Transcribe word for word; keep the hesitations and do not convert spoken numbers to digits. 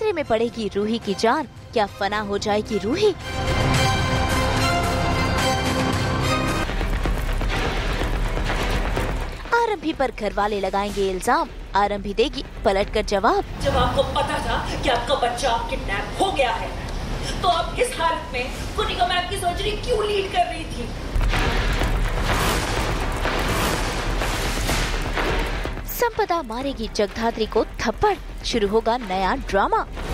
खतरे में पड़ेगी रूही की जान, क्या फना हो जाएगी रूही? आरंभी पर घर वाले लगाएंगे इल्जाम, आरंभी देगी पलट कर जवाब। जब आपको पता था कि आपका बच्चा किडनैप हो गया है, तो आप इस हालत में कुनिका मैम की सर्जरी क्यों लीड कर रही थी? संपदा मारेगी जगधात्री को थप्पड़, शुरू होगा नया ड्रामा।